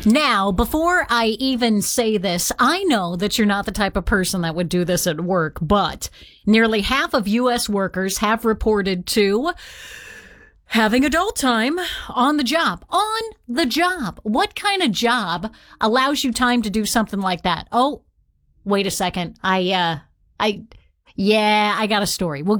Now, before I even say this, I know that you're not the type of person that would do this at work, but nearly half of U.S. workers have reported to having adult time on the job. On the job. What kind of job allows you time to do something like that? Oh, wait a second. I got a story. We'll